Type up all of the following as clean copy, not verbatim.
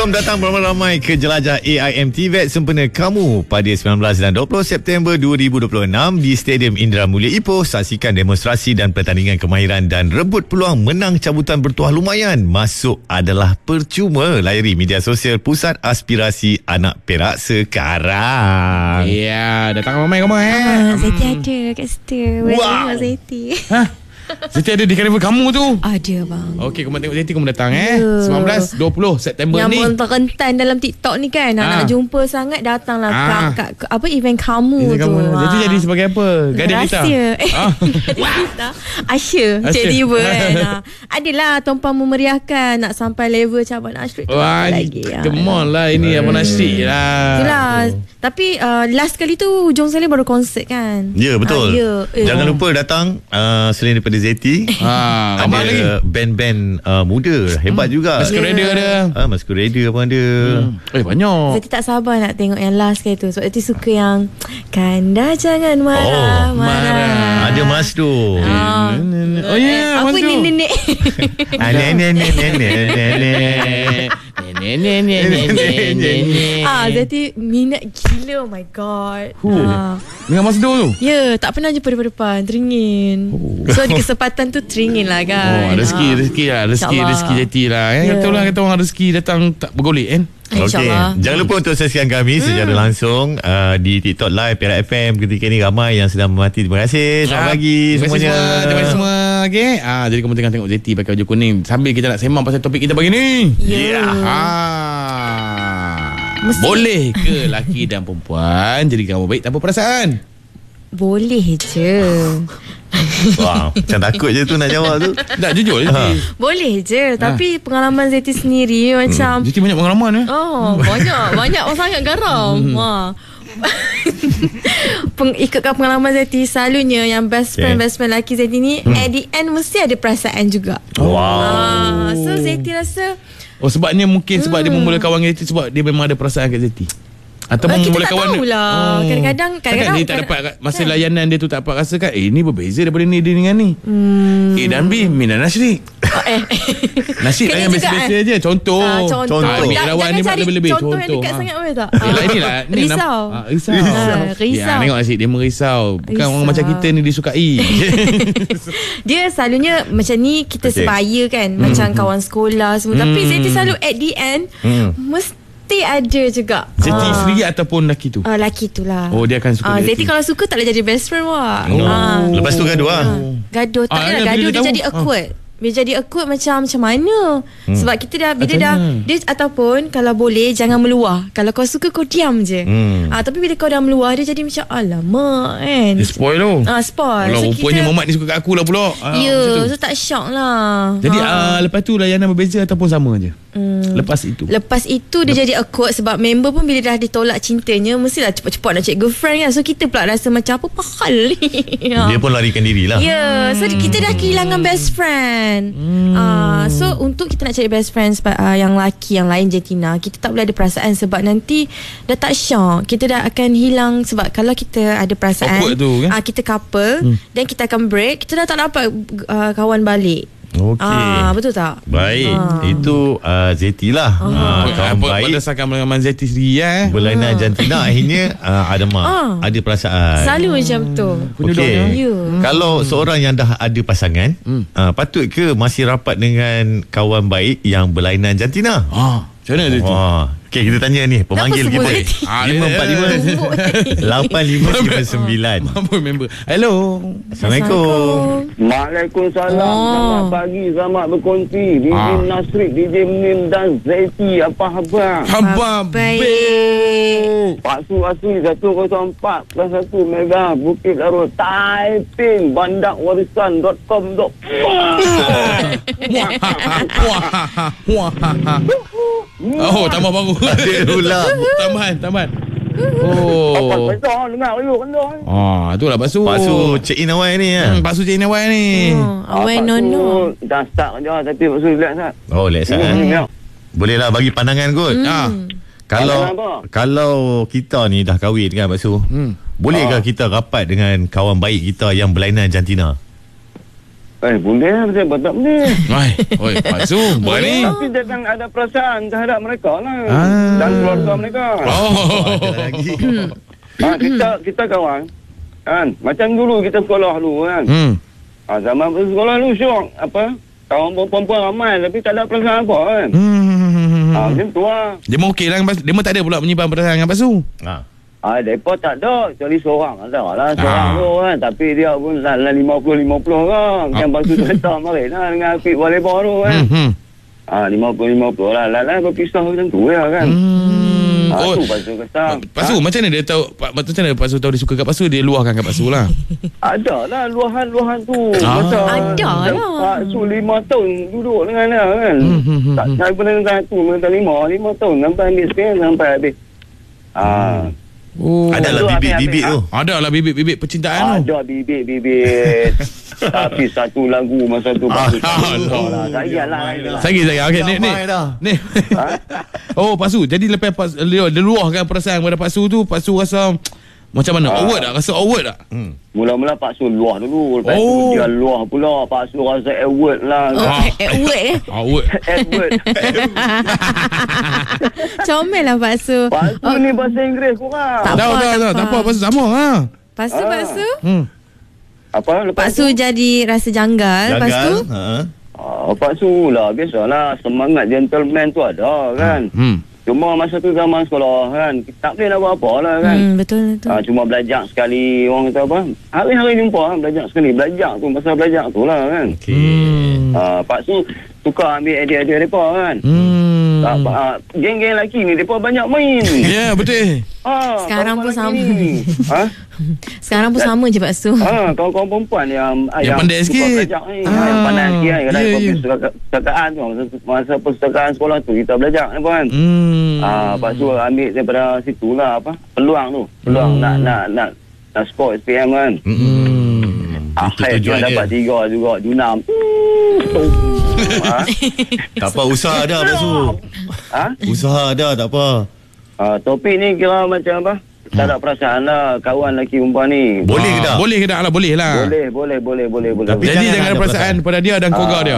Jom datang beramai-ramai ke jelajah AIM TVET sempena kamu pada 19 dan 20 September 2026 di Stadium Indra Mulia Ipoh. Saksikan demonstrasi dan pertandingan kemahiran dan rebut peluang menang cabutan bertuah lumayan. Masuk adalah percuma. Layari media sosial Pusat Aspirasi Anak Perak sekarang. Ya, datang ramai kamu Zeti ada kat situ. Wow. Zeti. Zeti ada di carnival kamu tu. Ada bang. Okey, kamu tengok Zeti, kamu datang 19, 20 September yang ni. Yang rentan dalam TikTok ni kan. Nak jumpa sangat, datanglah kat apa event kamu tu. Zeti jadi sebagai apa? Guardian Lita? Lita. Asya. Cik Diva kan. Adalah tuan-puan memeriahkan. Nak sampai level macam Abang Ashrik tu lagi. Come on lah. Ini Abang Ashrik lah. Itulah. Tapi last kali tu Hujung Saleh baru konsert kan. Ya betul. Jangan lupa datang selain daripada Zeti. Ada band-band muda hebat juga. Masquerade ada. Masquerade pun ada. Banyak. Zeti tak sabar nak tengok yang last kali tu. Sebab Zeti suka yang Kanda jangan marah, marah. Ada Masdo. Oh ya, apa ni nenek? Zeti minat gila. Oh my god. Dengan Masdo tu? Ya, tak pernah jumpa depan-depan. Teringin. So di kesempatan tu teringin lah kan. Rezeki lah. Rezeki Zeti lah. Kata orang rezeki datang tak bergolek kan. Okey, jangan lupa untuk saksikan kami secara langsung di TikTok Live Perak FM ketika ini. Ramai yang sedang memerhati. Terima kasih. Selamat pagi semuanya. Terima kasih semua. Okey. Jadi kamu tengah tengok Zeti pakai baju kuning sambil kita nak sembang pasal topik kita pagi ni. Boleh ke lelaki dan perempuan jadi kawan baik tanpa perasaan? Boleh je. Wah, macam takut je tu nak jawab tu. Tak, jujur Zeti. Boleh je. Tapi pengalaman Zeti sendiri macam Zeti banyak pengalaman banyak sangat garam. Ikutkan pengalaman Zeti, selalunya yang best friend lelaki Zeti ni at the end mesti ada perasaan juga. So Zeti rasa sebabnya mungkin sebab dia memulai kawan Zeti sebab dia memang ada perasaan kat Zeti. Atau kita tak tahulah. Kadang-kadang dia tak dapat masa layanan dia tu tak dapat rasa kan ni berbeza daripada ni dia dengan ni. A dan B, Min dan Ashrik. Nasi layan biasa-biasa je. Contoh. Lawan ni buat lebih-lebih. Contoh yang dekat sangat boleh tak? Inilah Risau. Ya, tengok Ashrik dia merisau. Bukan orang macam kita ni disukai. Dia selalunya macam ni kita sebaya kan. Macam kawan sekolah semua. Tapi Zeti selalu at the end mesti ada juga. Zeti sendiri ataupun lelaki tu? Lelaki tu lah. Dia akan suka Zeti kalau suka tak boleh jadi best friend wah. Lepas tu gaduh gaduh tak ada gaduh, dia jadi awkward. Dia jadi awkward macam mana. Sebab kita dah bila dia ataupun kalau boleh jangan meluah. Kalau kau suka kau diam je. Tapi bila kau dah meluah dia jadi macam alamak kan. Dia spoil tu. Spoil. Kalau rupanya Muhammad ni suka kat aku lah pula. So tak shock lah. Jadi lepas tu layanan berbeza ataupun sama je? Lepas itu dia jadi awkward sebab member pun bila dah ditolak cintanya mestilah cepat-cepat nak cari girlfriend kan. So kita pula rasa macam apa hal ni. Dia pun larikan diri lah. So kita dah kehilangan best friend. So untuk kita nak cari best friend yang lelaki yang lain Jetina, kita tak boleh ada perasaan sebab nanti dah tak syok. Kita dah akan hilang. Sebab kalau kita ada perasaan tu, kan? Kita couple dan kita akan break, kita dah tak dapat kawan balik. Okey. Betul tak? Baik. Itu Zeti lah. Kawan baik. Berdasarkan pengalaman Zeti sendiri berlainan jantina akhirnya ada perasaan. Selalu macam tu. Okey. Kalau seorang yang dah ada pasangan, patut ke masih rapat dengan kawan baik yang berlainan jantina? Macam mana Zeti? Okay, kita tanya ni pemanggil kita 545 8599. Mampu member. Hello. Assalamualaikum. Waalaikumsalam. Selamat pagi, selamat berkongsi. DJ Nasrik, DJ Min dan Zeti. Apa khabar? Khabar baik. Pak Su Asli 104+1 Mega Bukit Darul. Typing bandakWarisan.com. Tambah baru. Ulang. Tambahan. Dengar you kendor. Itulah Pak Su. Pak Su check in awal ni Pak Su check in awal ni. Awal nono. Dah start je tapi Pak Su relax tak? Relax Boleh lah bagi pandangan kot. Kalau kita ni dah kahwin kan Pak Su, bolehkah kita rapat dengan kawan baik kita yang berlainan jantina? Boleh, saya tak boleh. Oi, Pak Su, berani. Tapi jangan ada perasaan terhadap mereka lah. Dan keluarga mereka. Ada lagi. Kita kawan. Kan? Macam dulu kita sekolah dulu kan. Zaman sekolah dulu syok. Kawan perempuan ramai tapi tak ada perasaan apa kan. Macam tu lah. Dia mau okey lah. Dia mau tak ada pula menyimpan perasaan dengan Pak Su. Mereka tak ada. Kecuali seorang. Ada lah seorang tu kan. Tapi dia pun dalam 50-50 kan. Yang batu cerita kemarin lah. Dengan Apik volleyball tu kan. 50-50 lah. Lain-lain berpisah macam tu lah kan. Tu Pak Su kata. Pak Su macam mana dia tahu? Macam mana Pak Su tahu dia suka kat Pak Su? Dia luahkan kat Pak Su lah. Ada lah luahan-luahan tu. Ada lah. Pak Su 5 tahun duduk dengan dia kan. Saya pernah satu, minta 5 tahun. Sampai habis sekian, sampai habis. Adalah bibit-bibit tu. Adalah bibit-bibit percintaan tu. Ada bibit-bibit. Tapi satu lagu masa tu saya lah. Okey, ni. Pak Su, jadi lepas dia luahkan perasaan kepada Pak Su tu, Pak Su rasa macam mana? Awkward tak? Rasa awkward tak? Mula-mula Pak Su luah dulu. Lepas tu dia luah pula. Pak Su rasa awkward lah. Awkward. Comel lah Pak Su. Pak Su ni bahasa Inggeris kurang. Tak apa. Pak Su sama lah. Pak Su. Apa? Pak Su jadi rasa janggal. Lepas tu? Pak Su lah. Biasalah. Semangat gentleman tu ada kan. Cuma masa tu zaman sekolah kan. Tak boleh nak buat apa lah kan. Betul. Cuma belajar sekali. Orang kata apa? Hari-hari jumpa kan. Belajar sekali. Belajar tu. Masa belajar tu lah kan. Pak Su suka ambil idea-idea mereka kan. Geng-geng lelaki ni mereka banyak main. Ya, betul. Sekarang pun sama. Sekarang pun sama je Pak Su. Kawan-kawan perempuan yang pandai sikit. Yang pandai sikit. Kadang-kadang perpustakaan tu. Masa perpustakaan sekolah tu kita belajar kan. Pak Su ambil daripada situ lah peluang tu. Peluang nak skor SPM kan. Akhirnya dapat 3 juga. Junam. Tak apa, usaha dah Pak Su. Usaha dah, tak apa. Topik ni kira macam apa? Tak ada perasaan lah kawan lelaki perempuan ni. Boleh ke tak? Boleh ke tak lah? Boleh lah. Boleh. Tapi jadi jangan ada perasaan pada dia dan keluarga dia.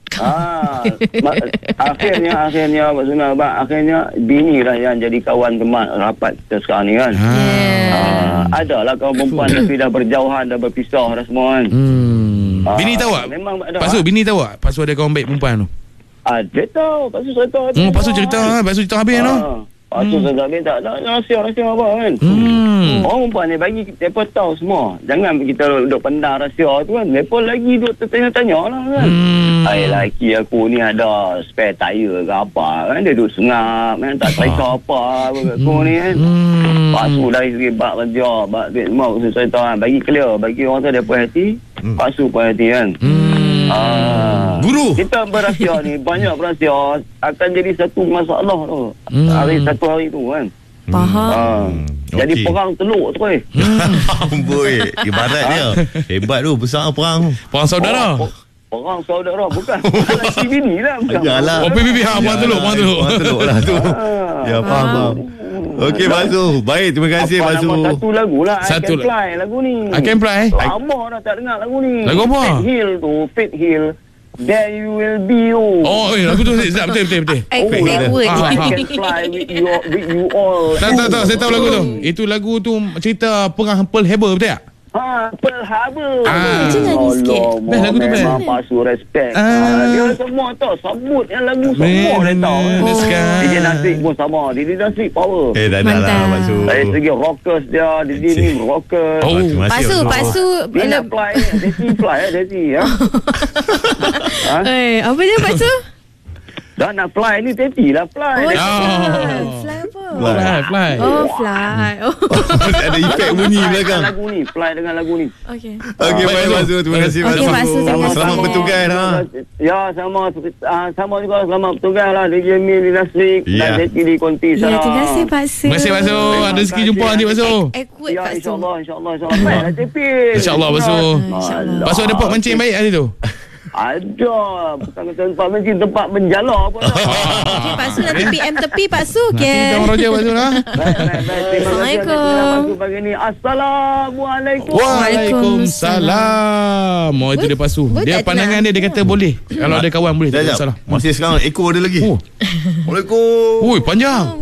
Akhirnya Pak Sunal, akhirnya bini lah yang jadi kawan teman rapat kita sekarang ni kan. Adalah kawan perempuan tapi dah berjauhan, dah berpisah dah semua kan. Bini tahu tak? Memang ada. Pak Su, bini tahu tak? Pak Su ada kawan baik perempuan tu? Dia tahu. Pak Su cerita. Pak Su cerita. Pak Su cerita habis tu. Pak Su cerita habis tak ada rahsia apa kan. Orang perempuan ni bagi mereka tahu semua. Jangan kita duduk pendam rahsia tu kan. Mereka lagi duduk tertanya-tanya lah kan. Lelaki aku ni ada spare tire ke apa kan. Dia duduk sengap kan. Tak cerita apa aku ni kan. Pak Su dari segi bak kerja, bak duit semua aku cerita kan. Bagi clear. Bagi orang tu dia puas hati. Pak Su puas hati kan. Guru, kita berahsia ni banyak berahsia akan jadi satu masalah tu. Satu hari tu kan. Faham. Jadi perang teluk tu Amboi, ibarat dia. Hebat tu, besar perang. Perang saudara. Perang saudara bukan. Lelaki bini lah. Yalah. PBB perang teluk lah tu. Ya, faham. Okey Pak Su. Baik, terima kasih Pak Su. Satu lagu lah. I Can Fly lagu ni. I Can Fly. Lama dah tak dengar lagu ni. Lagu apa? Faith Hill. There you will be. Lagu tu sedap betul. I can fly with you all. Tak, saya tahu lagu tu. Itu lagu tu cerita perang Pearl Harbor, betul tak? Pearl Harbor. Macam nyanyi sikit. Best lagu tu best. Memang Pak Su respect. Dia semua tahu. Sebut yang lagu semua dia tahu. DJ Nasrik pun sama. DJ Nasrik power. Tak ada lah Pak Su. Dari segi rockers dia. DJ ni rockers. Pak Su Dia nak fly. Desi fly. Desi. apa dia Pak Su? Dah nak fly ni Teti lah fly. Fly apa? Fly. Fly. Ada efek bunyi belakang. Fly dengan lagu ni. Okey, baik Pak Su. Terima kasih Pak Su. Selamat bertugas lah. Ya, sama juga selamat bertugas lah. DJ Mil di Nasrik dan Teti di Konti sana. Terima kasih Pak Su. Terima kasih Pak Su. Ada rezeki jumpa nanti Pak Su. Ya, insyaAllah. Baiklah Tepi. InsyaAllah Pak Su. Pak Su ada pot mancing baik hari tu. Ada. Bukan tempat mencin, tempat menjala apa dah. Okey, Pak Su nanti PM tepi Pak Su. Nanti kita orang Roger Pak Su lah. Baik. Terima kasih Pak Su pagi ni. Assalamualaikum. Waalaikumsalam. Oh, itu dia Pak Su. Dia pandangan dia kata boleh. Kalau ada kawan boleh. Tak salah. Masih sekarang ekor ada lagi. Assalamualaikum. Oi, panjang.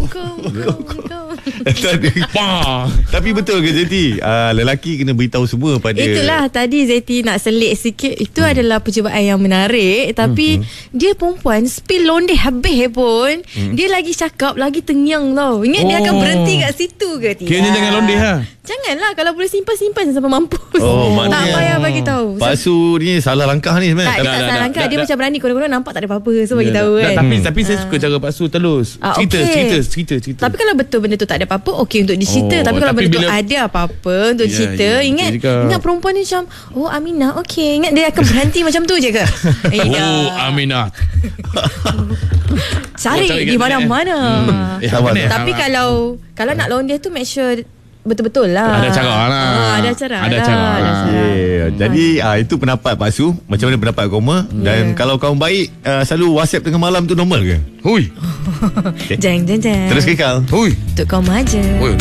Tapi betul ke Zeti? Lelaki kena beritahu semua pada. Itulah tadi Zeti nak selit sikit. Itu adalah percubaan yang menarik. Tapi dia perempuan spill londe habis pun dia lagi cakap, lagi tengyang tau. Ingat dia akan berhenti kat situ ke tidak? Kira jangan londe ha. Janganlah, kalau boleh simpan sampai mampus. Tak payah bagi tahu. Pak Su ni salah langkah ni sebenarnya. Tak salah langkah. Dia macam berani konon-konon nampak tak ada apa-apa. So bagi tahu kan. Tapi saya suka cara Pak Su telus. Cerita. Tapi kalau betul benda tu tak ada apa-apa, okey untuk dicerita. Tapi kalau benda tu ada apa-apa untuk cerita, ingat perempuan ni macam, oh Aminah, okey. Ingat dia akan berhenti macam tu je ke? Aminah. Cari di mana-mana. Tapi kalau nak lawan dia tu, make sure betul-betul lah. Ada cara lah. Ada cara. Jadi itu pendapat Pak Su. Macam mana pendapat Koma? Dan kalau kamu baik, selalu WhatsApp tengah malam tu normal ke? Hui. Jeng. Terus kekal. Hui. Untuk Koma aja.